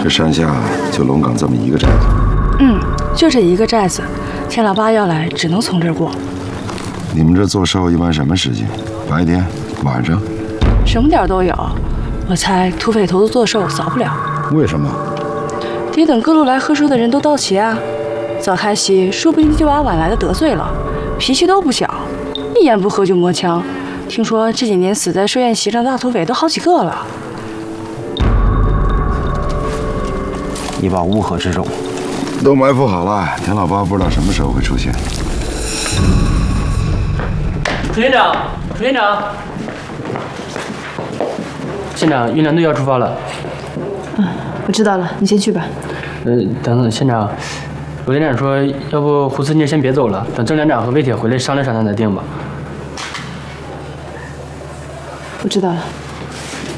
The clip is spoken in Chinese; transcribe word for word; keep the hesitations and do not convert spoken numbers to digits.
这山下就龙岗这么一个寨子。 嗯，就这一个寨子，田老八要来只能从这儿过。 你们这做寿一般什么时间？白天、晚上？ 什么点儿都有。我猜土匪头子做寿早不了。 为什么？ 得等各路来贺寿的人都到齐啊。早开席，说不定就把晚来的得罪了，脾气都不小，一言不合就摸枪。听说这几年死在寿宴席上的大土匪都好几个了。 以保乌合之众。 都埋伏好了，田老八不知道什么时候会出现。 楚县长，楚县长，县长，运粮队要出发了。 嗯，我知道了，你先去吧。 呃，等等，县长，罗连长说，要不胡四妮先别走了，等郑连长和魏铁回来商量商量再定吧。 我知道了。